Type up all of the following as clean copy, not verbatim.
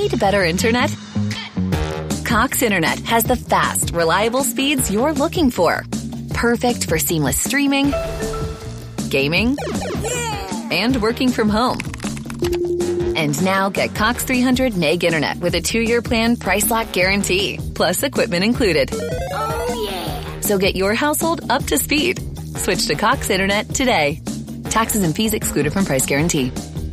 Need better internet? Cox Internet has the fast, reliable speeds you're looking for. Perfect for seamless streaming, gaming, and working from home. And now get Cox 300 meg internet with a 2-year plan price lock guarantee, plus equipment included. Oh, yeah. So get your household up to speed. Switch to Cox Internet today. Taxes and fees excluded from price guarantee.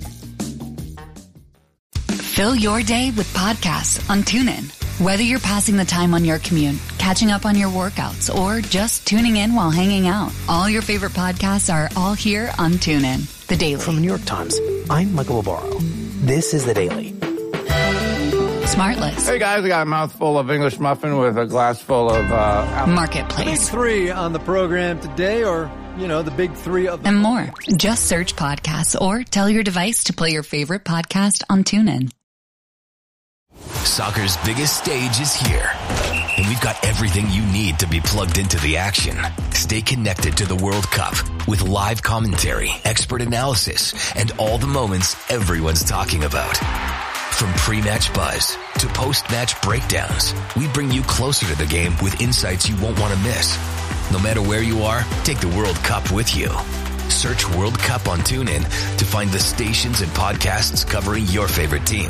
Fill your day with podcasts on TuneIn. Whether you're passing the time on your commute, catching up on your workouts, or just tuning in while hanging out, all your favorite podcasts are all here on TuneIn. The Daily. From the New York Times, I'm Michael Barbaro. This is The Daily. Smartless. Hey guys, I got a mouthful of English muffin with a glass full of Marketplace. Big three on the program today, or, the big three of them. And more. Just search podcasts or tell your device to play your favorite podcast on TuneIn. Soccer's biggest stage is here, and we've got everything you need to be plugged into the action. Stay connected to the World Cup with live commentary, expert analysis, and all the moments everyone's talking about. From pre-match buzz to post-match breakdowns, we bring you closer to the game with insights you won't want to miss. No matter where you are, take the World Cup with you. Search World Cup on TuneIn to find the stations and podcasts covering your favorite team.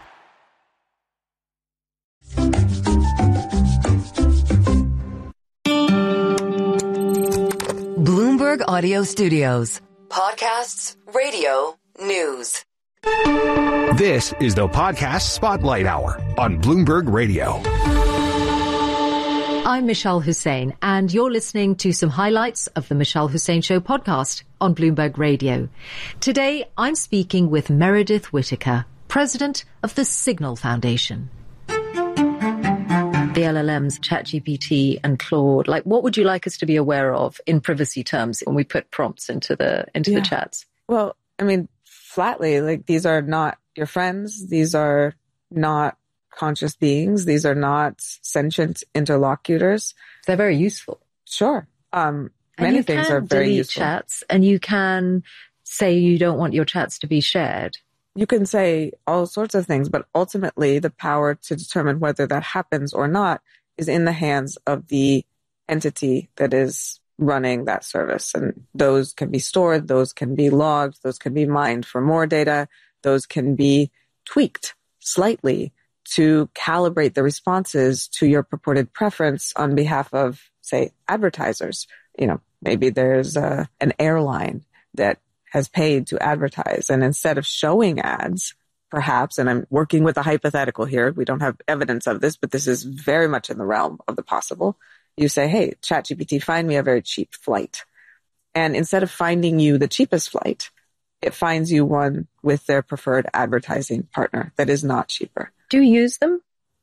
Bloomberg Audio Studios. Podcasts, radio, news. This is the Podcast Spotlight Hour on Bloomberg Radio. I'm Michelle Hussein, and you're listening to some highlights of the Michelle Hussein Show podcast on Bloomberg Radio. Today, I'm speaking with Meredith Whittaker, president of the Signal Foundation. The LLMs, ChatGPT and Claude, what would you like us to be aware of in privacy terms when we put prompts into the chats? Well, flatly, these are not your friends. These are not conscious beings. These are not sentient interlocutors. They're very useful. Sure. Many things are very useful. Chats, and you can say you don't want your chats to be shared. You can say all sorts of things, but ultimately the power to determine whether that happens or not is in the hands of the entity that is running that service. And those can be stored, those can be logged, those can be mined for more data, those can be tweaked slightly to calibrate the responses to your purported preference on behalf of, say, advertisers. Maybe there's an airline that has paid to advertise. And instead of showing ads, perhaps, and I'm working with a hypothetical here, we don't have evidence of this, but this is very much in the realm of the possible. You say, hey, ChatGPT, find me a very cheap flight. And instead of finding you the cheapest flight, it finds you one with their preferred advertising partner that is not cheaper. Do you use them?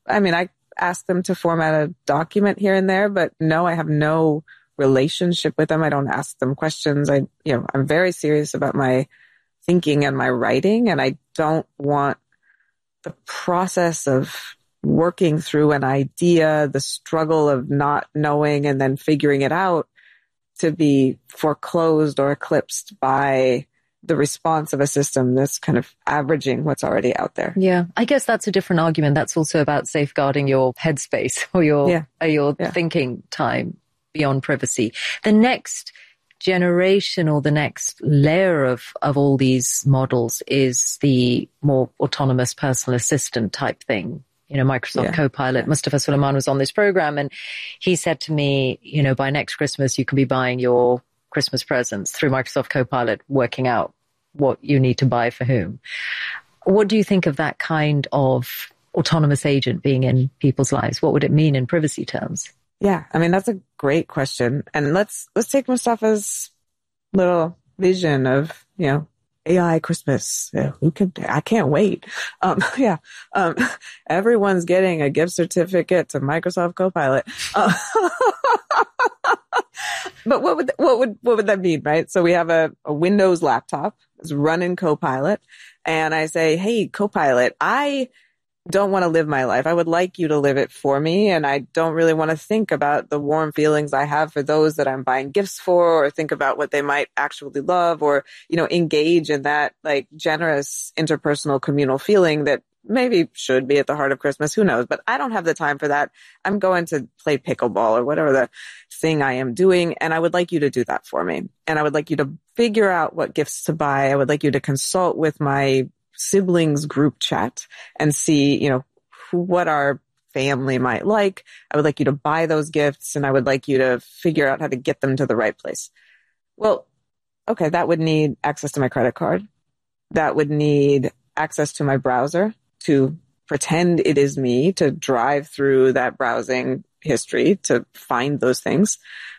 I ask them to format a document here and there, but no, I have no relationship with them. I don't ask them questions. I'm very serious about my thinking and my writing, and I don't want the process of working through an idea, the struggle of not knowing and then figuring it out to be foreclosed or eclipsed by the response of a system that's kind of averaging what's already out there. Yeah, I guess that's a different argument. That's also about safeguarding your headspace or your thinking time beyond privacy. The next generation or the next layer of all these models is the more autonomous personal assistant type thing. Microsoft Copilot. Mustafa Suleyman was on this program and he said to me, by next Christmas, you can be buying your Christmas presents through Microsoft Copilot, working out what you need to buy for whom. What do you think of that kind of autonomous agent being in people's lives? What would it mean in privacy terms? Yeah, that's a great question. And let's take Mustafa's little vision of, AI Christmas. I can't wait. Everyone's getting a gift certificate to Microsoft Copilot. But what would that mean, right? So we have a Windows laptop. It's running Copilot. And I say, hey, Copilot, I don't want to live my life. I would like you to live it for me. And I don't really want to think about the warm feelings I have for those that I'm buying gifts for, or think about what they might actually love, or, engage in that generous interpersonal communal feeling that maybe should be at the heart of Christmas. Who knows? But I don't have the time for that. I'm going to play pickleball or whatever the thing I am doing. And I would like you to do that for me. And I would like you to figure out what gifts to buy. I would like you to consult with my siblings group chat and see, what our family might like. I would like you to buy those gifts, and I would like you to figure out how to get them to the right place. Well, okay, that would need access to my credit card. That would need access to my browser to pretend it is me, to drive through that browsing history to find those things.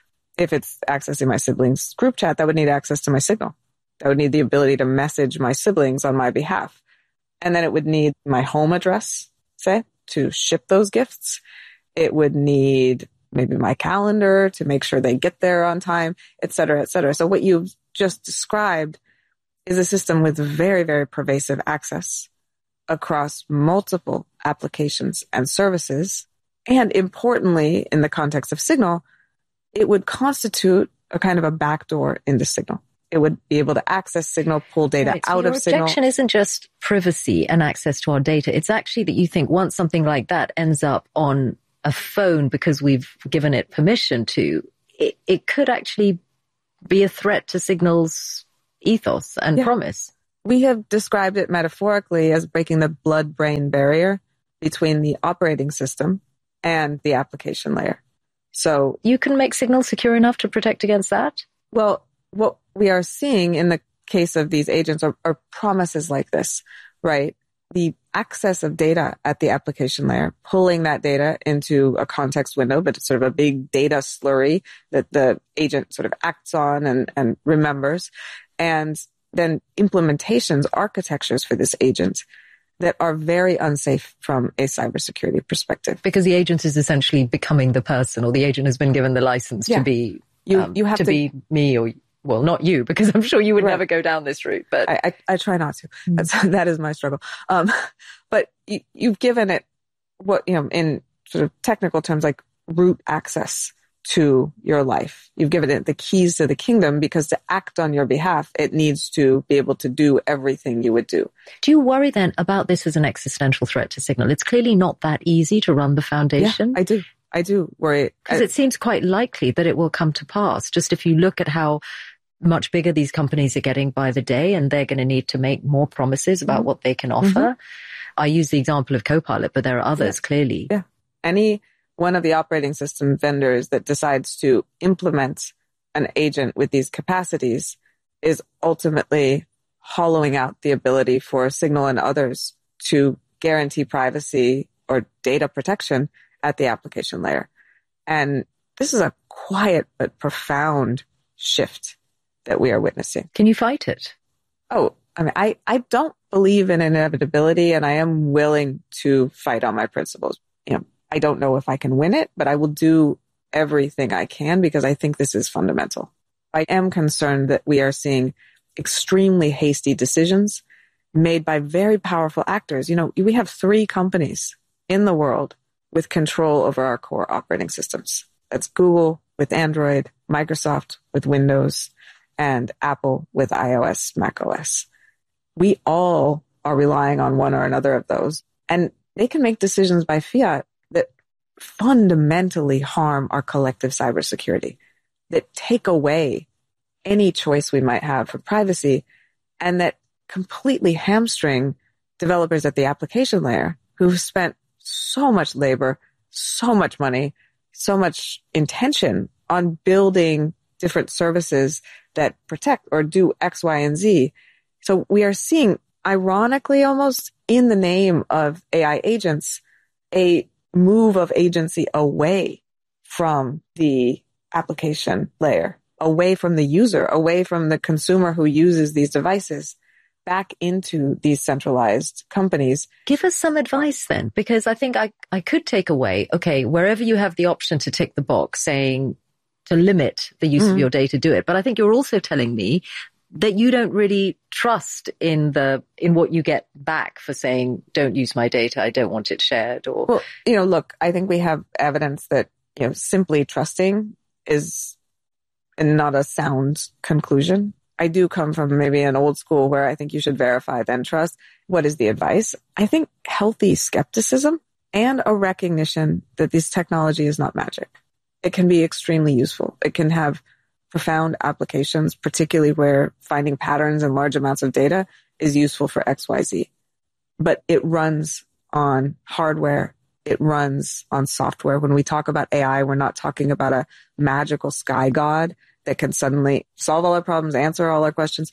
If it's accessing my siblings group chat, that would need access to my Signal. That would need the ability to message my siblings on my behalf. And then it would need my home address, say, to ship those gifts. It would need maybe my calendar to make sure they get there on time, et cetera, et cetera. So what you've just described is a system with very, very pervasive access across multiple applications and services. And importantly, in the context of Signal, it would constitute a kind of a backdoor into Signal. It would be able to access Signal, pull data out of Signal. Your objection isn't just privacy and access to our data. It's actually that you think once something like that ends up on a phone because we've given it permission to, it could actually be a threat to Signal's ethos and promise. We have described it metaphorically as breaking the blood-brain barrier between the operating system and the application layer. So you can make Signal secure enough to protect against that? Well, what we are seeing in the case of these agents are promises like this, right? The access of data at the application layer, pulling that data into a context window, but it's sort of a big data slurry that the agent sort of acts on and remembers. And then implementations, architectures for this agent that are very unsafe from a cybersecurity perspective. Because the agent is essentially becoming the person, or the agent has been given the license to be you have to be me, or well, not you, because I'm sure you would never go down this route. But I try not to. That is my struggle. But you've given it what in sort of technical terms like root access to your life. You've given it the keys to the kingdom, because to act on your behalf, it needs to be able to do everything you would do. Do you worry then about this as an existential threat to Signal? It's clearly not that easy to run the foundation. Yeah, I do worry. Because it seems quite likely that it will come to pass. Just if you look at how much bigger these companies are getting by the day, and they're going to need to make more promises about what they can offer. I use the example of Copilot, but there are others clearly. Yeah. Any one of the operating system vendors that decides to implement an agent with these capacities is ultimately hollowing out the ability for Signal and others to guarantee privacy or data protection at the application layer. And this is a quiet but profound shift that we are witnessing. Can you fight it? Oh, I mean, I don't believe in inevitability, and I am willing to fight on my principles. I don't know if I can win it, but I will do everything I can because I think this is fundamental. I am concerned that we are seeing extremely hasty decisions made by very powerful actors. We have 3 companies in the world with control over our core operating systems. That's Google with Android, Microsoft with Windows, and Apple with iOS, macOS. We all are relying on one or another of those, and they can make decisions by fiat that fundamentally harm our collective cybersecurity, that take away any choice we might have for privacy, and that completely hamstring developers at the application layer who've spent so much labor, so much money, so much intention on building different services that protect or do X, Y, and Z. So we are seeing, ironically, almost in the name of AI agents, a move of agency away from the application layer, away from the user, away from the consumer who uses these devices, back into these centralized companies. Give us some advice then, because I think I could take away, okay, wherever you have the option to tick the box saying to limit the use of your data, do it. But I think you're also telling me that you don't really trust in what you get back for saying, don't use my data, I don't want it shared. Or well, look, I think we have evidence that simply trusting is not a sound conclusion. I do come from maybe an old school where I think you should verify, then trust. What is the advice? I think healthy skepticism and a recognition that this technology is not magic. It can be extremely useful. It can have profound applications, particularly where finding patterns in large amounts of data is useful for XYZ. But it runs on hardware. It runs on software. When we talk about AI, we're not talking about a magical sky god that can suddenly solve all our problems, answer all our questions.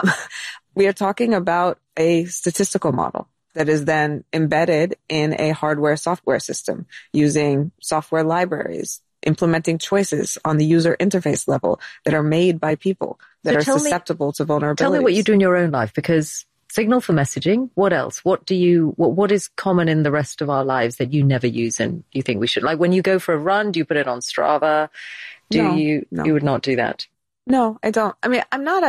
We are talking about a statistical model that is then embedded in a hardware software system using software libraries, implementing choices on the user interface level that are made by people that are susceptible to vulnerabilities. Tell me what you do in your own life, because Signal for messaging. What else? What is common in the rest of our lives that you never use and you think we should? Like when you go for a run, do you put it on Strava? No. You would not do that? No, I don't. I mean,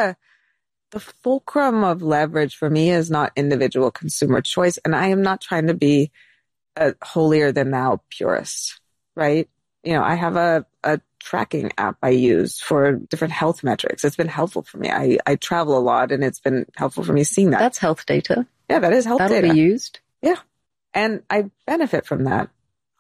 the fulcrum of leverage for me is not individual consumer choice. And I am not trying to be a holier than thou purist, right? You know, I have a tracking app I use for different health metrics. It's been helpful for me. I travel a lot and it's been helpful for me seeing that. That's health data. Yeah, that is health data. That'll be used. Yeah. And I benefit from that.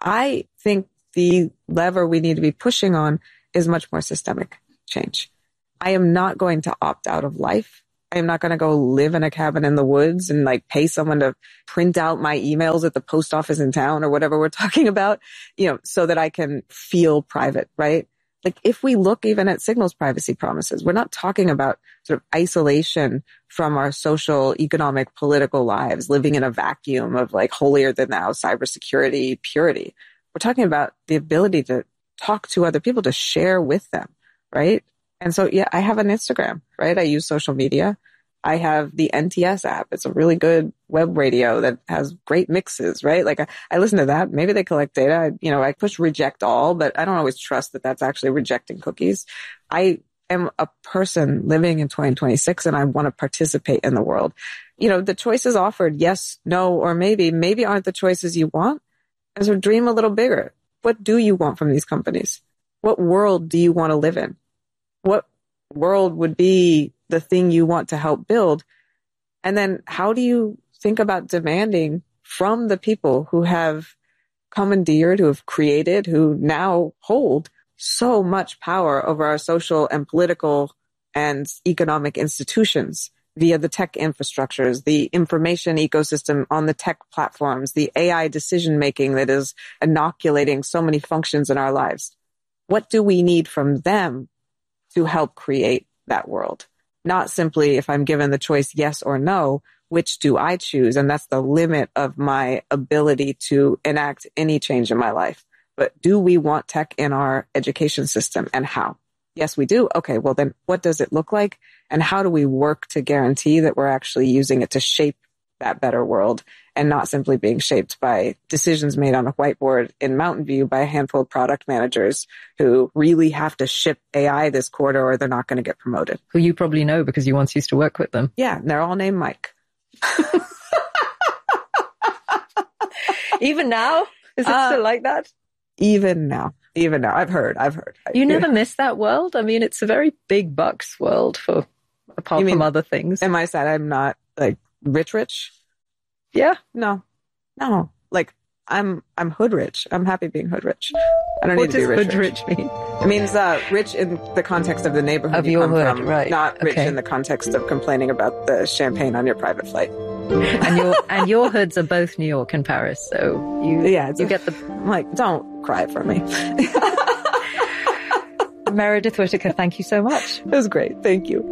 I think the lever we need to be pushing on is much more systemic change. I am not going to opt out of life. I am not going to go live in a cabin in the woods and like pay someone to print out my emails at the post office in town or whatever we're talking about, you know, so that I can feel private, right? Like if we look even at Signal's privacy promises, we're not talking about sort of isolation from our social, economic, political lives, living in a vacuum of like holier than thou cybersecurity purity. We're talking about the ability to talk to other people, to share with them, right? And so, yeah, I have an Instagram, right? I use social media. I have the NTS app. It's a really good web radio that has great mixes, right? Like I listen to that. Maybe they collect data. I push reject all, but I don't always trust that that's actually rejecting cookies. I am a person living in 2026 and I want to participate in the world. You know, the choices offered, yes, no, or maybe aren't the choices you want. And so dream a little bigger. What do you want from these companies? What world do you want to live in? What world would be the thing you want to help build? And then how do you think about demanding from the people who have commandeered, who have created, who now hold so much power over our social and political and economic institutions via the tech infrastructures, the information ecosystem on the tech platforms, the AI decision-making that is inoculating so many functions in our lives? What do we need from them to help create that world? Not simply if I'm given the choice, yes or no, which do I choose? And that's the limit of my ability to enact any change in my life. But do we want tech in our education system and how? Yes, we do. Okay, well then what does it look like? And how do we work to guarantee that we're actually using it to shape that better world and not simply being shaped by decisions made on a whiteboard in Mountain View by a handful of product managers who really have to ship AI this quarter or they're not going to get promoted. Who you probably know because you once used to work with them. Yeah, and they're all named Mike. Even now? Is it still like that? Even now. I've heard. You never miss that world? I mean, it's a very big bucks world apart from other things. Am I sad I'm not like rich? Yeah. No. Like I'm hood rich. I'm happy being hood rich. I don't need to be rich. What does hood rich mean? It means rich in the context of the neighborhood of you come hood, from, right. Not rich in the context of complaining about the champagne on your private flight. And your hoods are both New York and Paris, so you get the... I'm like, don't cry for me. Meredith Whittaker, thank you so much. It was great. Thank you.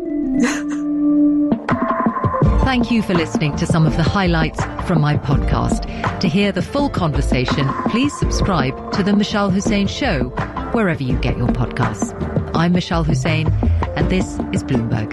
Thank you for listening to some of the highlights from my podcast. To hear the full conversation, please subscribe to The Mishal Hussain Show, wherever you get your podcasts. I'm Mishal Hussain, and this is Bloomberg.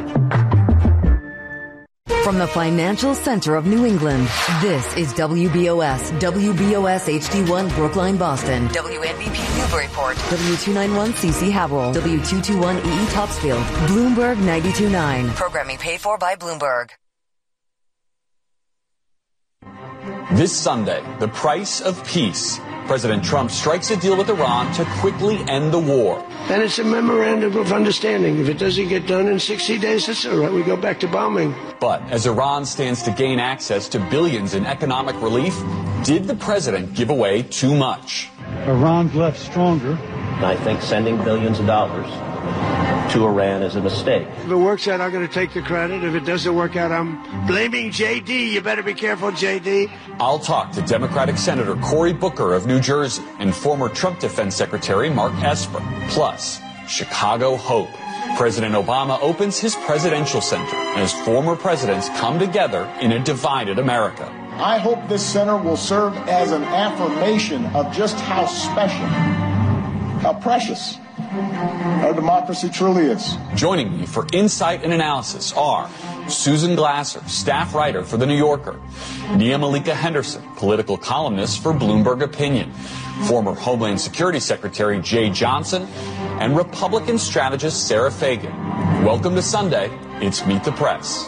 From the financial center of New England, this is WBOS HD1 Brookline, Boston, WNBP Newburyport, W291CC Haverhill, W221EE Topsfield, Bloomberg 92.9. Programming paid for by Bloomberg. This Sunday, the price of peace. President Trump strikes a deal with Iran to quickly end the war. And it's a memorandum of understanding. If it doesn't get done in 60 days, that's all right. We go back to bombing. But as Iran stands to gain access to billions in economic relief, did the president give away too much? Iran's left stronger. I think sending billions of dollars to Iran is a mistake. If it works out, I'm going to take the credit. If it doesn't work out, I'm blaming J.D. You better be careful, J.D. I'll talk to Democratic Senator Cory Booker of New Jersey and former Trump Defense Secretary Mark Esper. Plus, Chicago Hope. President Obama opens his presidential center as former presidents come together in a divided America. I hope this center will serve as an affirmation of just how special, how precious our democracy truly is. Joining me for insight and analysis are Susan Glasser, staff writer for The New Yorker, Nia Malika Henderson, political columnist for Bloomberg Opinion, former Homeland Security Secretary Jay Johnson, and Republican strategist Sarah Fagan. Welcome to Sunday. It's Meet the Press.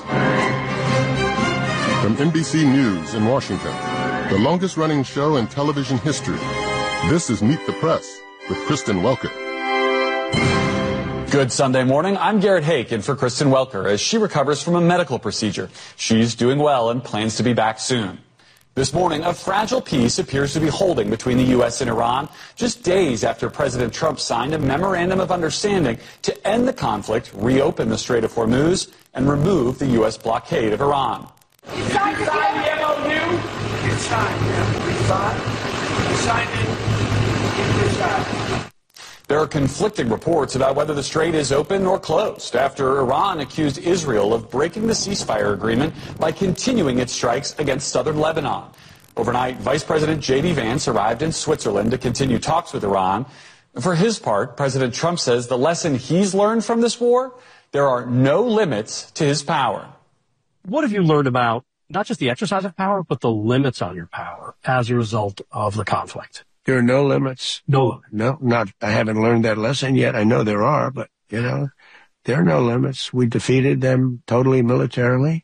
From NBC News in Washington, the longest-running show in television history, this is Meet the Press with Kristen Welker. Good Sunday morning. I'm Garrett Hake in for Kristen Welker as she recovers from a medical procedure. She's doing well and plans to be back soon. This morning, a fragile peace appears to be holding between the U.S. and Iran just days after President Trump signed a memorandum of understanding to end the conflict, reopen the Strait of Hormuz, and remove the U.S. blockade of Iran. You signed the MOU? It's signed. It's signed it. There are conflicting reports about whether the strait is open or closed after Iran accused Israel of breaking the ceasefire agreement by continuing its strikes against southern Lebanon. Overnight, Vice President J.D. Vance arrived in Switzerland to continue talks with Iran. For his part, President Trump says the lesson he's learned from this war, there are no limits to his power. What have you learned about not just the exercise of power, but the limits on your power as a result of the conflict? There are no limits. No, I haven't learned that lesson yet. I know there are, but, there are no limits. We defeated them totally militarily.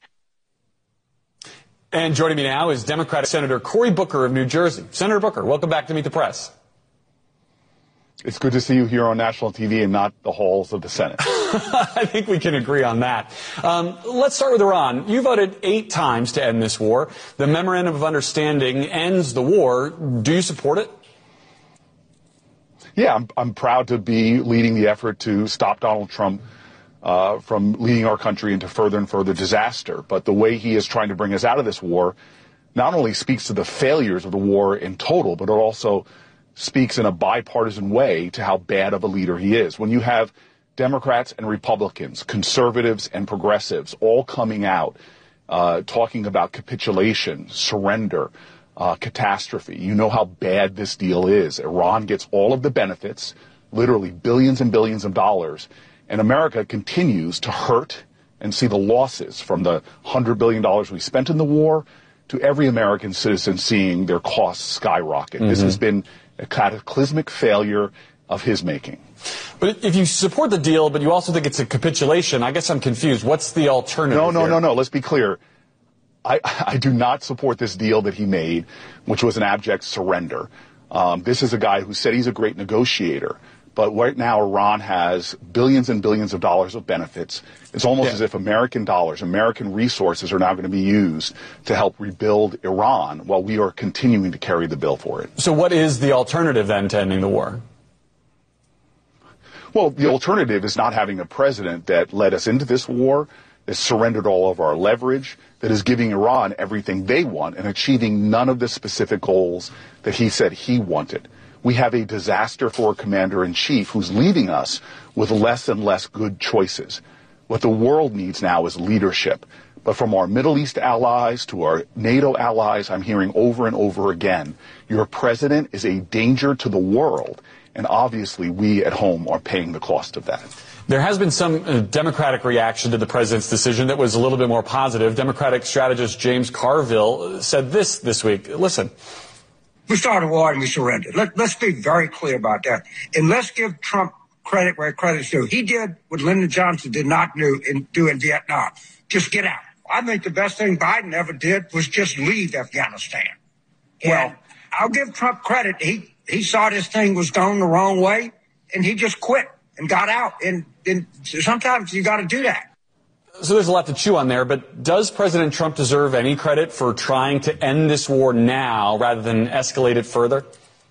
And joining me now is Democratic Senator Cory Booker of New Jersey. Senator Booker, welcome back to Meet the Press. It's good to see you here on national TV and not the halls of the Senate. I think we can agree on that. Let's start with Iran. You voted 8 times to end this war. The Memorandum of Understanding ends the war. Do you support it? Yeah, I'm proud to be leading the effort to stop Donald Trump from leading our country into further and further disaster. But the way he is trying to bring us out of this war not only speaks to the failures of the war in total, but it also speaks in a bipartisan way to how bad of a leader he is. When you have Democrats and Republicans, conservatives and progressives all coming out talking about capitulation, surrender, catastrophe. You know how bad this deal is. Iran gets all of the benefits, literally billions and billions of dollars, and America continues to hurt and see the losses from the $100 billion we spent in the war to every American citizen seeing their costs skyrocket. Mm-hmm. This has been a cataclysmic failure of his making. But if you support the deal, but you also think it's a capitulation, I guess I'm confused. What's the alternative? No. Let's be clear. I do not support this deal that he made, which was an abject surrender. This is a guy who said he's a great negotiator. But right now, Iran has billions and billions of dollars of benefits. It's almost as if American dollars, American resources are now going to be used to help rebuild Iran while we are continuing to carry the bill for it. So what is the alternative then to ending the war? Well, the alternative is not having a president that led us into this war, that surrendered all of our leverage, that is giving Iran everything they want and achieving none of the specific goals that he said he wanted. We have a disaster for a commander-in-chief who's leaving us with less and less good choices. What the world needs now is leadership. But from our Middle East allies to our NATO allies, I'm hearing over and over again, your president is a danger to the world. And obviously, we at home are paying the cost of that. There has been some Democratic reaction to the president's decision that was a little bit more positive. Democratic strategist James Carville said this week. Listen. We started a war and we surrendered. Let's be very clear about that. And let's give Trump credit where credit's due. He did what Lyndon Johnson did not do in Vietnam. Just get out. I think the best thing Biden ever did was just leave Afghanistan. Well, I'll give Trump credit. He saw this thing was going the wrong way, and he just quit and got out. And sometimes you got to do that. So there's a lot to chew on there, but does President Trump deserve any credit for trying to end this war now rather than escalate it further?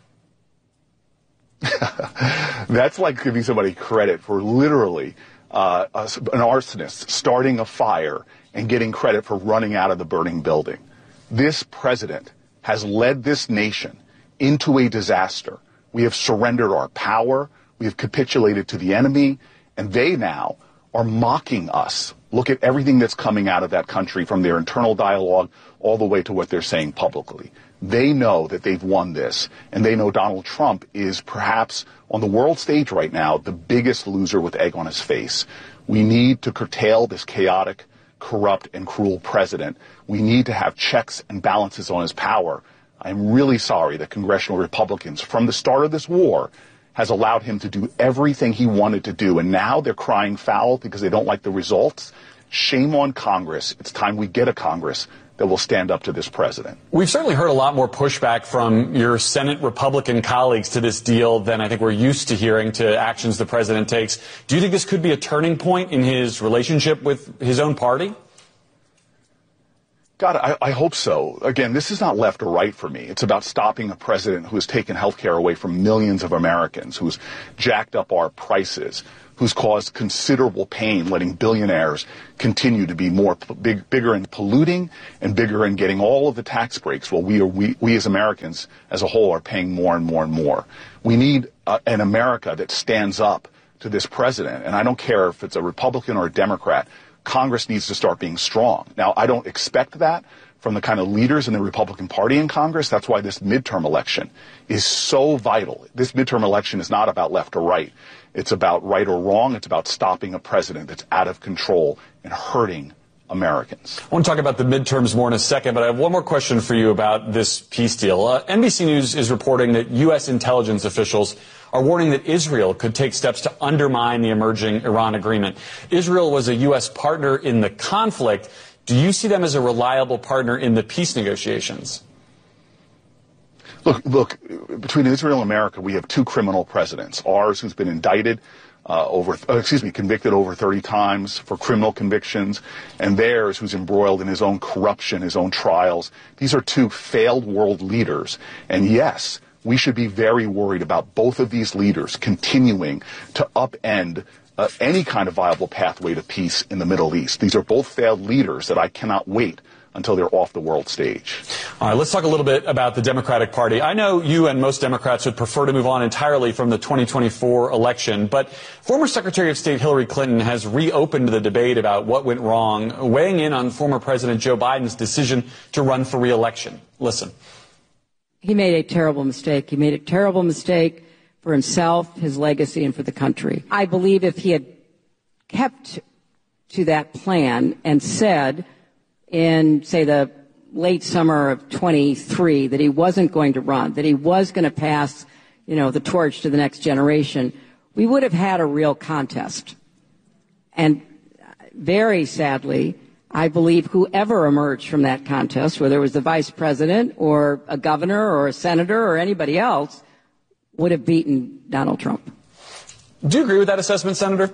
That's like giving somebody credit for literally an arsonist starting a fire and getting credit for running out of the burning building. This president has led this nation into a disaster. We have surrendered our power. We have capitulated to the enemy, and they now are mocking us. Look at everything that's coming out of that country, from their internal dialogue all the way to what they're saying publicly. They know that they've won this, and they know Donald Trump is perhaps on the world stage right now the biggest loser with egg on his face. We need to curtail this chaotic, corrupt, and cruel president. We need to have checks and balances on his power. I'm really sorry that congressional Republicans, from the start of this war, has allowed him to do everything he wanted to do, and now they're crying foul because they don't like the results. Shame on Congress. It's time we get a Congress that will stand up to this president. We've certainly heard a lot more pushback from your Senate Republican colleagues to this deal than I think we're used to hearing to actions the president takes. Do you think this could be a turning point in his relationship with his own party? God, I hope so. Again, this is not left or right for me. It's about stopping a president who has taken health care away from millions of Americans, who's jacked up our prices, who's caused considerable pain, letting billionaires continue to be bigger in polluting and bigger in getting all of the tax breaks, while we as Americans as a whole are paying more and more and more. We need an America that stands up to this president, and I don't care if it's a Republican or a Democrat. Congress needs to start being strong. Now, I don't expect that from the kind of leaders in the Republican Party in Congress. That's why this midterm election is so vital. This midterm election is not about left or right. It's about right or wrong. It's about stopping a president that's out of control and hurting Americans. I want to talk about the midterms more in a second, but I have one more question for you about this peace deal. NBC News is reporting that U.S. intelligence officials are warning that Israel could take steps to undermine the emerging Iran agreement. Israel was a U.S. partner in the conflict. Do you see them as a reliable partner in the peace negotiations? Look, between Israel and America, we have two criminal presidents. Ours, who's been indicted convicted over 30 times for criminal convictions, and theirs, who's embroiled in his own corruption, his own trials. These are two failed world leaders. And yes, we should be very worried about both of these leaders continuing to upend any kind of viable pathway to peace in the Middle East. These are both failed leaders that I cannot wait until they're off the world stage. All right, let's talk a little bit about the Democratic Party. I know you and most Democrats would prefer to move on entirely from the 2024 election, but former Secretary of State Hillary Clinton has reopened the debate about what went wrong, weighing in on former President Joe Biden's decision to run for re-election. Listen. He made a terrible mistake. He made a terrible mistake for himself, his legacy, and for the country. I believe if he had kept to that plan and said in, say, the late summer of 23 that he wasn't going to run, that he was going to pass, the torch to the next generation, we would have had a real contest. And very sadly, I believe whoever emerged from that contest, whether it was the vice president or a governor or a senator or anybody else, would have beaten Donald Trump. Do you agree with that assessment, Senator?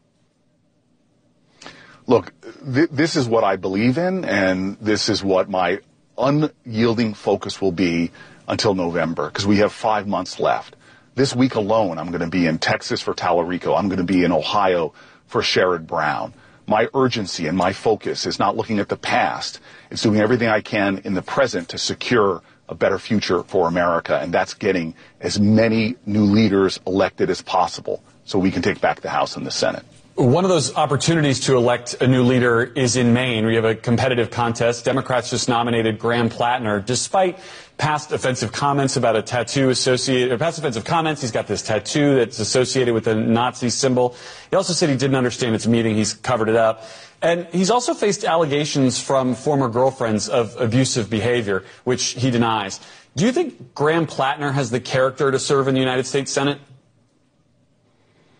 Look, this is what I believe in, and this is what my unyielding focus will be until November, because we have 5 months left. This week alone, I'm going to be in Texas for Tallarico. I'm going to be in Ohio for Sherrod Brown. My urgency and my focus is not looking at the past. It's doing everything I can in the present to secure a better future for America, and that's getting as many new leaders elected as possible so we can take back the House and the Senate. One of those opportunities to elect a new leader is in Maine. We have a competitive contest. Democrats just nominated Graham Plattner. Despite past offensive comments about a tattoo past offensive comments, he's got this tattoo that's associated with a Nazi symbol. He also said he didn't understand its meaning. He's covered it up. And he's also faced allegations from former girlfriends of abusive behavior, which he denies. Do you think Graham Plattner has the character to serve in the United States Senate?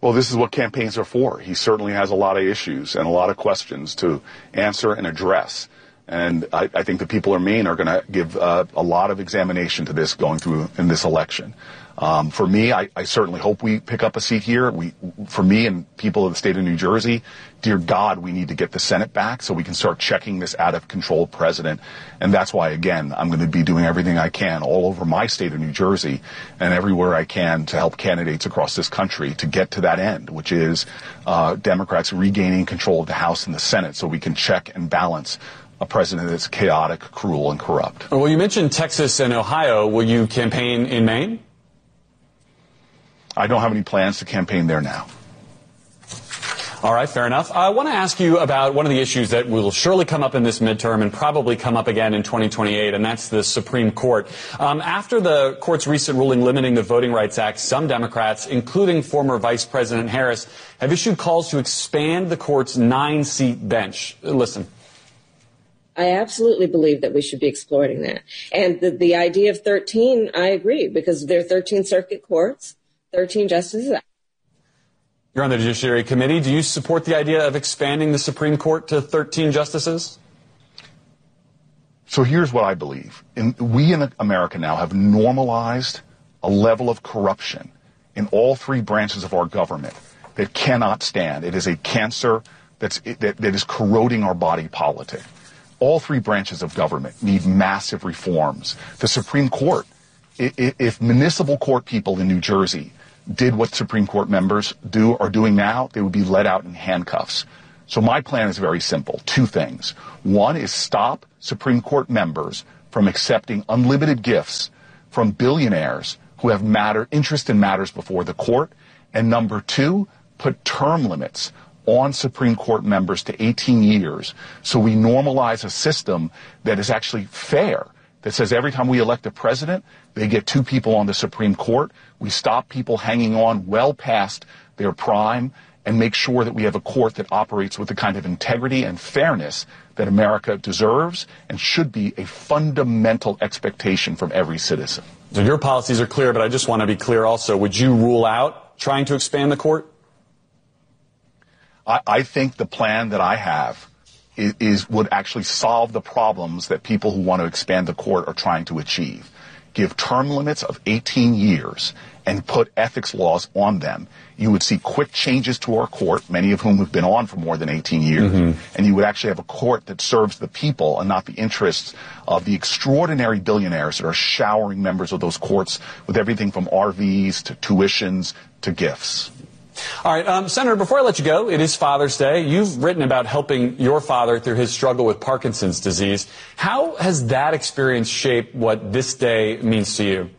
Well, this is what campaigns are for. He certainly has a lot of issues and a lot of questions to answer and address. And I think the people of Maine are going to give a lot of examination to this going through in this election. For me, I certainly hope we pick up a seat here. For me and people of the state of New Jersey, dear God, we need to get the Senate back so we can start checking this out-of-control president. And that's why, again, I'm going to be doing everything I can all over my state of New Jersey and everywhere I can to help candidates across this country to get to that end, which is Democrats regaining control of the House and the Senate so we can check and balance a president that's chaotic, cruel, and corrupt. Well, you mentioned Texas and Ohio. Will you campaign in Maine? I don't have any plans to campaign there now. All right, fair enough. I want to ask you about one of the issues that will surely come up in this midterm and probably come up again in 2028, and that's the Supreme Court. After the court's recent ruling limiting the Voting Rights Act, some Democrats, including former Vice President Harris, have issued calls to expand the court's 9-seat bench. Listen. I absolutely believe that we should be exploring that. And the idea of 13, I agree, because there are 13 circuit courts, 13 justices. You're on the Judiciary Committee. Do you support the idea of expanding the Supreme Court to 13 justices? So here's what I believe. We in America now have normalized a level of corruption in all three branches of our government that cannot stand. It is a cancer that is corroding our body politic. All three branches of government need massive reforms. The Supreme Court, if municipal court people in New Jersey did what Supreme Court members are doing now, they would be let out in handcuffs. So my plan is very simple. Two things. One is stop Supreme Court members from accepting unlimited gifts from billionaires who have interest in matters before the court. And number two, put term limits on Supreme Court members to 18 years so we normalize a system that is actually fair, that says every time we elect a president, they get two people on the Supreme Court. We stop people hanging on well past their prime and make sure that we have a court that operates with the kind of integrity and fairness that America deserves and should be a fundamental expectation from every citizen. So your policies are clear, but I just want to be clear also. Would you rule out trying to expand the court? I think the plan that I have would actually solve the problems that people who want to expand the court are trying to achieve. Give term limits of 18 years and put ethics laws on them. You would see quick changes to our court, many of whom have been on for more than 18 years. And you would actually have a court that serves the people and not the interests of the extraordinary billionaires that are showering members of those courts with everything from RVs to tuitions to gifts. All right, Senator, before I let you go, it is Father's Day. You've written about helping your father through his struggle with Parkinson's disease. How has that experience shaped what this day means to you?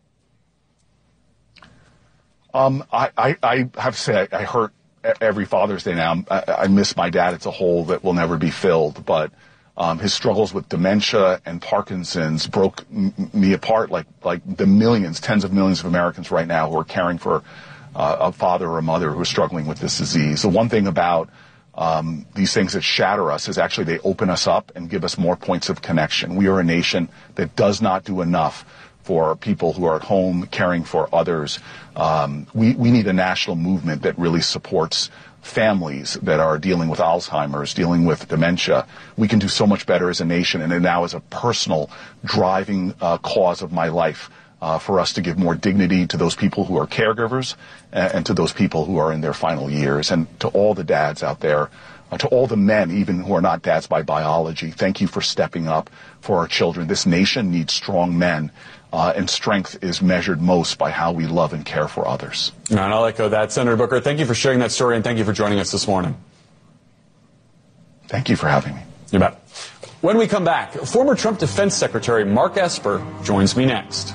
I have to say I hurt every Father's Day now. I miss my dad. It's a hole that will never be filled. But his struggles with dementia and Parkinson's broke me apart like the millions, tens of millions of Americans right now who are caring for a father or a mother who is struggling with this disease. The one thing about these things that shatter us is actually they open us up and give us more points of connection. We are a nation that does not do enough for people who are at home caring for others. We need a national movement that really supports families that are dealing with Alzheimer's, dealing with dementia. We can do so much better as a nation, and it now is a personal driving cause of my life. For us to give more dignity to those people who are caregivers and to those people who are in their final years. And to all the dads out there, to all the men, even who are not dads by biology, thank you for stepping up for our children. This nation needs strong men, and strength is measured most by how we love and care for others. And I'll echo that. Senator Booker, thank you for sharing that story, and thank you for joining us this morning. Thank you for having me. You bet. When we come back, former Trump Defense Secretary Mark Esper joins me next.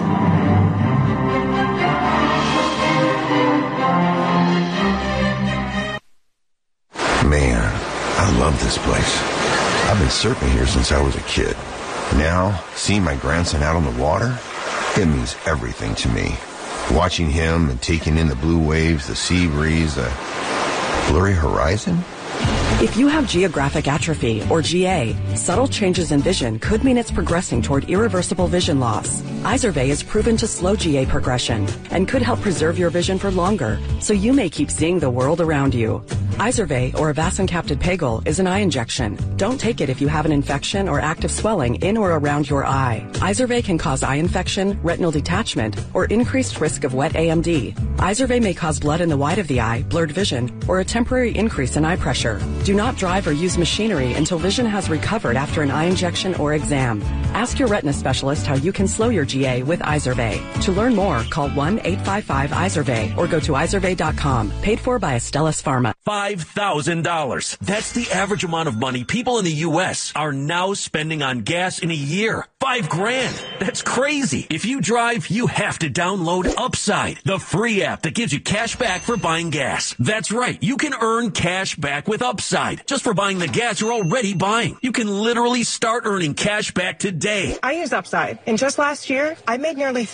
Man, I love this place. I've been surfing here since I was a kid. Now, seeing my grandson out on the water, it means everything to me. Watching him and taking in the blue waves, the sea breeze, the blurry horizon, If you have geographic atrophy, or GA, subtle changes in vision could mean it's progressing toward irreversible vision loss. Izervay is proven to slow GA progression and could help preserve your vision for longer, so you may keep seeing the world around you. Izervay, or avacincaptad pegol, is an eye injection. Don't take it if you have an infection or active swelling in or around your eye. Izervay can cause eye infection, retinal detachment, or increased risk of wet AMD. Izervay may cause blood in the white of the eye, blurred vision, or a temporary increase in eye pressure. Do not drive or use machinery until vision has recovered after an eye injection or exam. Ask your retina specialist how you can slow your GA with Izervay. To learn more, call 1-855-IZERVAY or go to izervay.com. Paid for by Astellas Pharma. $5,000. That's the average amount of money people in the U.S. are now spending on gas in a year. $5,000. That's crazy. If you drive, you have to download Upside, the free app that gives you cash back for buying gas. That's right. You can earn cash back with Upside just for buying the gas you're already buying. You can literally start earning cash back today. I use Upside, and just last year, I made nearly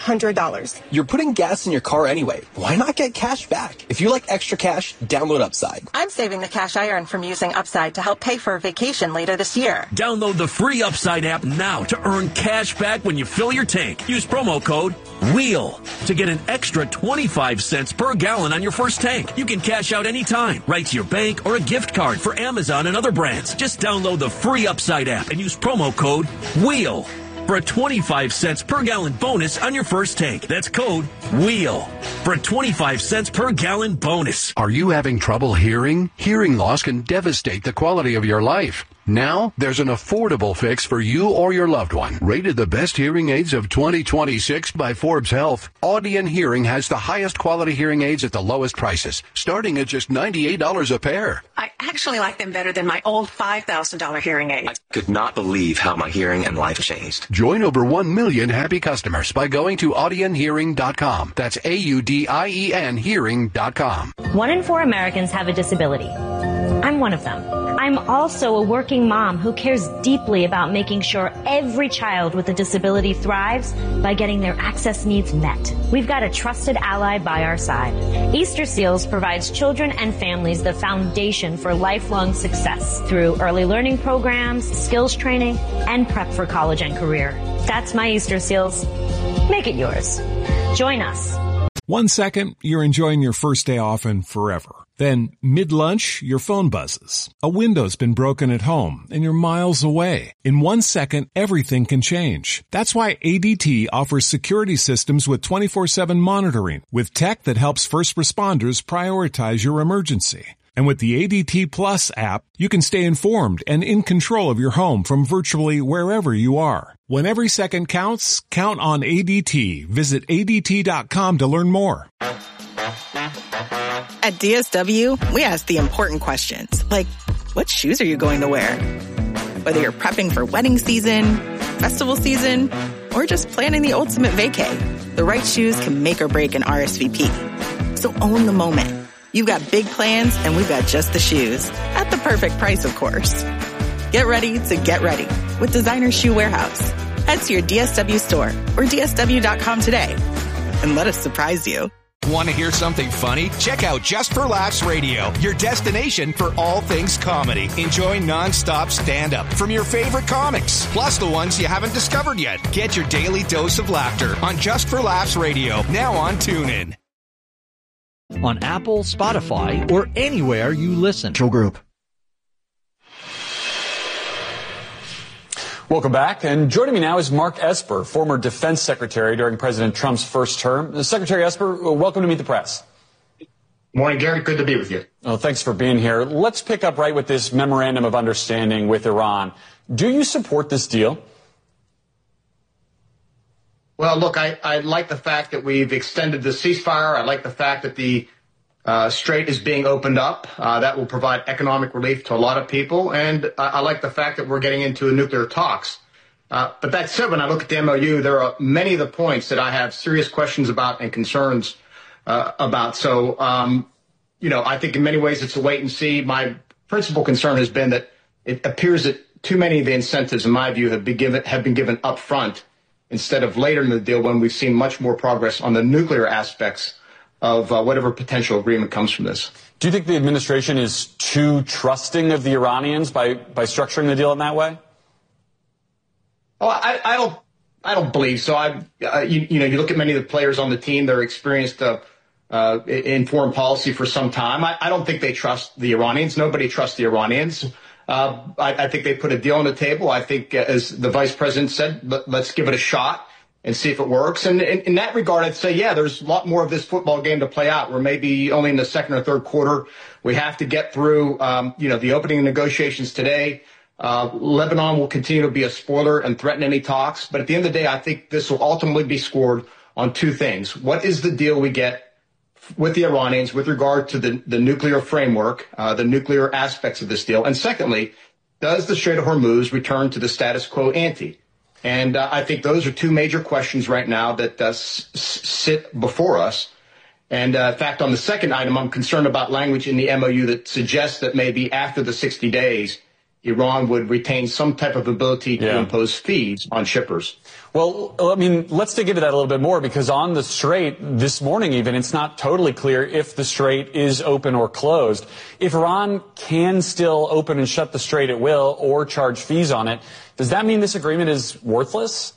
$300. You're putting gas in your car anyway. Why not get cash back? If you like extra cash, download Upside. I'm saving the cash I earn from using Upside to help pay for a vacation later this year. Download the free Upside app now to earn cash back when you fill your tank. Use promo code WHEEL to get an extra 25 cents per gallon on your first tank. You can cash out anytime, right to your bank or a gift card for Amazon and other brands. Just download the free Upside app and use promo code WHEEL for a 25 cents per gallon bonus on your first tank. That's code WHEEL for a 25 cents per gallon bonus. Are you having trouble hearing? Hearing loss can devastate the quality of your life. Now, there's an affordable fix for you or your loved one. Rated the best hearing aids of 2026 by Forbes Health, Audion Hearing has the highest quality hearing aids at the lowest prices, starting at just $98 a pair. I actually like them better than my old $5,000 hearing aids. I could not believe how my hearing and life changed. Join over 1 million happy customers by going to audionhearing.com. That's AUDIEN hearing.com. 1 in 4 Americans have a disability. I'm one of them. I'm also a working mom who cares deeply about making sure every child with a disability thrives by getting their access needs met. We've got a trusted ally by our side. Easter Seals provides children and families the foundation for lifelong success through early learning programs, skills training, and prep for college and career. That's my Easter Seals. Make it yours. Join us. 1 second, you're enjoying your first day off and forever. Then, mid-lunch, your phone buzzes. A window's been broken at home, and you're miles away. In 1 second, everything can change. That's why ADT offers security systems with 24/7 monitoring, with tech that helps first responders prioritize your emergency. And with the ADT Plus app, you can stay informed and in control of your home from virtually wherever you are. When every second counts, count on ADT. Visit ADT.com to learn more. At DSW, we ask the important questions, like, what shoes are you going to wear? Whether you're prepping for wedding season, festival season, or just planning the ultimate vacay, the right shoes can make or break an RSVP. So own the moment. You've got big plans, and we've got just the shoes. At the perfect price, of course. Get ready to get ready with Designer Shoe Warehouse. Head to your DSW store or DSW.com today and let us surprise you. Want to hear something funny? Check out Just for Laughs Radio, your destination for all things comedy. Enjoy nonstop stand-up from your favorite comics, plus the ones you haven't discovered yet. Get your daily dose of laughter on Just for Laughs Radio, now on TuneIn. On Apple, Spotify, or anywhere you listen. Show Group. Welcome back. And joining me now is Mark Esper, former defense secretary during President Trump's first term. Secretary Esper, welcome to Meet the Press. Morning, Gary. Good to be with you. Oh, thanks for being here. Let's pick up right with this memorandum of understanding with Iran. Do you support this deal? Well, look, I like the fact that we've extended the ceasefire. I like the fact that the Strait is being opened up. That will provide economic relief to a lot of people. And I like the fact that we're getting into nuclear talks. But that said, when I look at the MOU, there are many of the points that I have serious questions about and concerns about. So, I think in many ways it's a wait and see. My principal concern has been that it appears that too many of the incentives, in my view, have been given up front instead of later in the deal when we've seen much more progress on the nuclear aspects of whatever potential agreement comes from this. Do you think the administration is too trusting of the Iranians by structuring the deal in that way? Oh, I don't believe so. You look at many of the players on the team; they're experienced in foreign policy for some time. I don't think they trust the Iranians. Nobody trusts the Iranians. I think they put a deal on the table. I think, as the vice president said, let's give it a shot and see if it works. And in that regard, I'd say, yeah, there's a lot more of this football game to play out. We're maybe only in the second or third quarter. We have to get through, the opening negotiations today. Lebanon will continue to be a spoiler and threaten any talks. But at the end of the day, I think this will ultimately be scored on two things. What is the deal we get with the Iranians with regard to the nuclear framework, the nuclear aspects of this deal? And secondly, does the Strait of Hormuz return to the status quo ante? And I think those are two major questions right now that sit before us. And in fact, on the second item, I'm concerned about language in the MOU that suggests that maybe after the 60 days, Iran would retain some type of ability to impose fees on shippers. Well, I mean, let's dig into that a little bit more, because on the Strait this morning even, it's not totally clear if the Strait is open or closed. If Iran can still open and shut the Strait at will or charge fees on it, does that mean this agreement is worthless?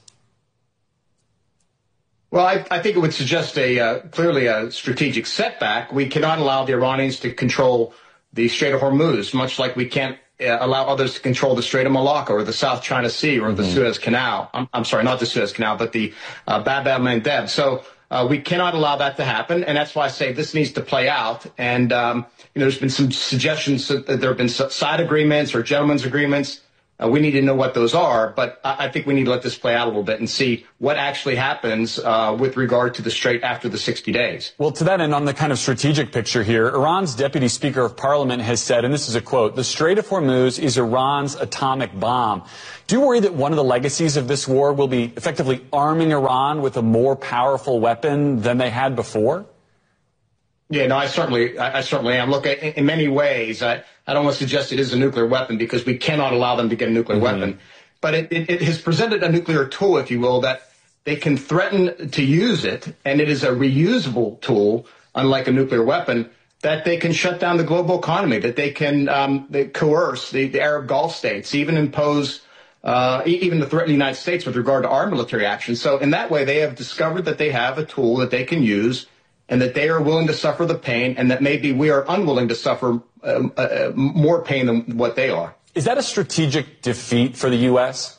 Well, I think it would suggest clearly a strategic setback. We cannot allow the Iranians to control the Strait of Hormuz, much like we can't allow others to control the Strait of Malacca or the South China Sea or the Suez Canal. I'm sorry, not the Suez Canal, but the Bab el-Mandeb. So we cannot allow that to happen, and that's why I say this needs to play out. And there's been some suggestions that there have been side agreements or gentlemen's agreements. We need to know what those are, but I think we need to let this play out a little bit and see what actually happens with regard to the Strait after the 60 days. Well, to that end, on the kind of strategic picture here, Iran's Deputy Speaker of Parliament has said, and this is a quote, "The Strait of Hormuz is Iran's atomic bomb." Do you worry that one of the legacies of this war will be effectively arming Iran with a more powerful weapon than they had before? Yeah, no, I certainly am. Look, in many ways, I don't want to suggest it is a nuclear weapon, because we cannot allow them to get a nuclear weapon. But it has presented a nuclear tool, if you will, that they can threaten to use it, and it is a reusable tool, unlike a nuclear weapon, that they can shut down the global economy, that they can coerce the Arab Gulf states, even impose even to threaten the United States with regard to our military action. So in that way, they have discovered that they have a tool that they can use, and that they are willing to suffer the pain, and that maybe we are unwilling to suffer more pain than what they are. Is that a strategic defeat for the U.S.?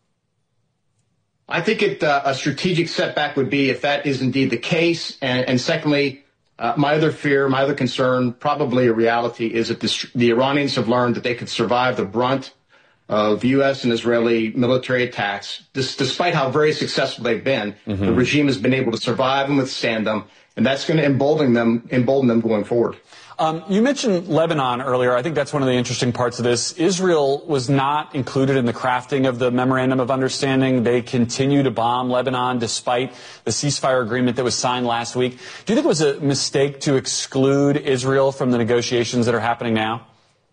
I think a strategic setback would be if that is indeed the case. And secondly, my other fear, my other concern, probably a reality, is that the Iranians have learned that they could survive the brunt of U.S. and Israeli military attacks. Despite how very successful they've been, the regime has been able to survive and withstand them. And that's going to embolden them going forward. You mentioned Lebanon earlier. I think that's one of the interesting parts of this. Israel was not included in the crafting of the Memorandum of Understanding. They continue to bomb Lebanon despite the ceasefire agreement that was signed last week. Do you think it was a mistake to exclude Israel from the negotiations that are happening now?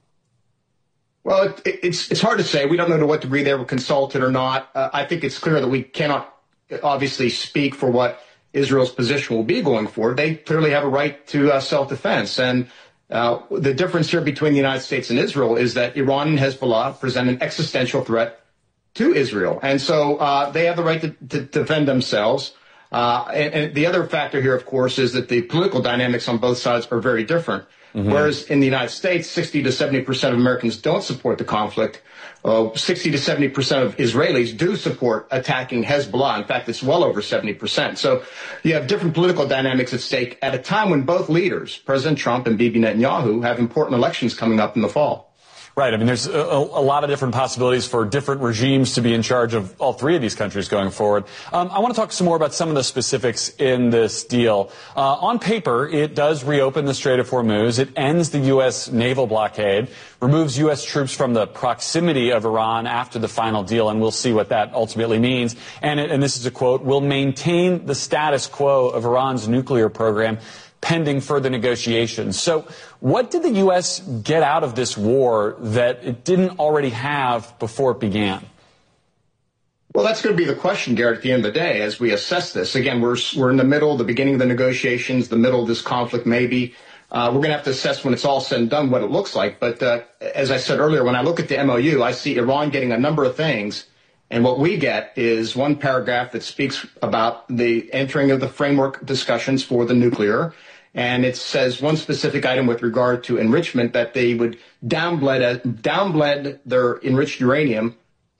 Well, it's hard to say. We don't know to what degree they were consulted or not. I think it's clear that we cannot obviously speak for what Israel's position will be going forward. They clearly have a right to self-defense. And the difference here between the United States and Israel is that Iran and Hezbollah present an existential threat to Israel. And so they have the right to defend themselves. And the other factor here, of course, is that the political dynamics on both sides are very different. Whereas in the United States, 60 to 70% of Americans don't support the conflict. 60 to 70% of Israelis do support attacking Hezbollah. In fact, it's well over 70%. So you have different political dynamics at stake at a time when both leaders, President Trump and Bibi Netanyahu, have important elections coming up in the fall. Right. I mean, there's a lot of different possibilities for different regimes to be in charge of all three of these countries going forward. I want to talk some more about some of the specifics in this deal. On paper, it does reopen the Strait of Hormuz. It ends the U.S. naval blockade, removes U.S. troops from the proximity of Iran after the final deal, and we'll see what that ultimately means. And this is a quote, "will maintain the status quo of Iran's nuclear program pending further negotiations." So what did the U.S. get out of this war that it didn't already have before it began? Well, that's going to be the question, Garrett, at the end of the day, as we assess this. Again, we're in the middle, the beginning of the negotiations, the middle of this conflict, maybe. We're going to have to assess when it's all said and done what it looks like. But as I said earlier, when I look at the MOU, I see Iran getting a number of things. And what we get is one paragraph that speaks about the entering of the framework discussions for the nuclear. And it says one specific item with regard to enrichment, that they would downblend their enriched uranium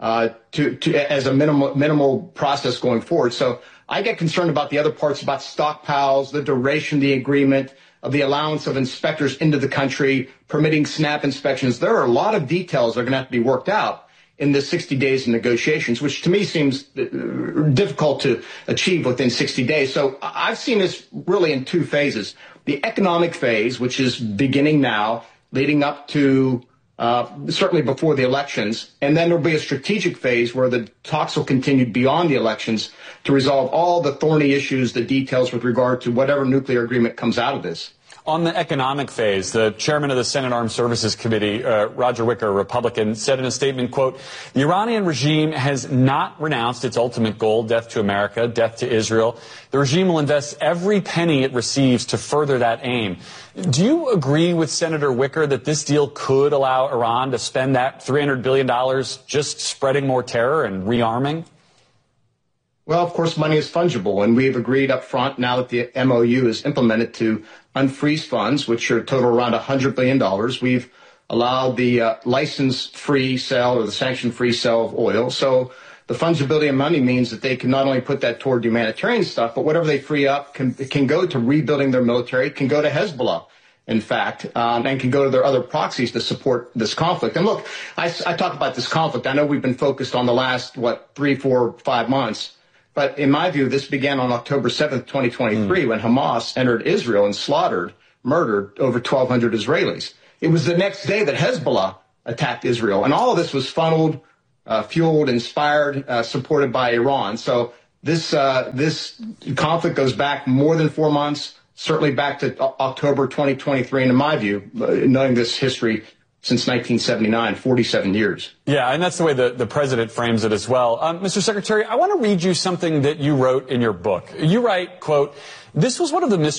as a minimal process going forward. So I get concerned about the other parts, about stockpiles, the duration of the agreement, of the allowance of inspectors into the country, permitting SNAP inspections. There are a lot of details that are going to have to be worked out in the 60 days of negotiations, which to me seems difficult to achieve within 60 days. So I've seen this really in two phases. The economic phase, which is beginning now, leading up to certainly before the elections. And then there'll be a strategic phase where the talks will continue beyond the elections to resolve all the thorny issues, the details with regard to whatever nuclear agreement comes out of this. On the economic phase, the chairman of the Senate Armed Services Committee, Roger Wicker, a Republican, said in a statement, quote, "The Iranian regime has not renounced its ultimate goal, death to America, death to Israel. The regime will invest every penny it receives to further that aim." Do you agree with Senator Wicker that this deal could allow Iran to spend that $300 billion just spreading more terror and rearming? Well, of course, money is fungible, and we've agreed up front now that the MOU is implemented to unfreeze funds, which are total around $100 billion. We've allowed the license-free sale or the sanction-free sale of oil. So the fungibility of money means that they can not only put that toward humanitarian stuff, but whatever they free up can go to rebuilding their military, can go to Hezbollah, in fact, and can go to their other proxies to support this conflict. And look, I talk about this conflict. I know we've been focused on the last, 3, 4, 5 months. But in my view, this began on October 7th, 2023, when Hamas entered Israel and murdered over 1,200 Israelis. It was the next day that Hezbollah attacked Israel. And all of this was funneled, fueled, inspired, supported by Iran. So this conflict goes back more than 4 months, certainly back to October 2023. And in my view, knowing this history since 1979, 47 years. Yeah, and that's the way the president frames it as well. Mr. Secretary, I want to read you something that you wrote in your book. You write, quote, "This was one of the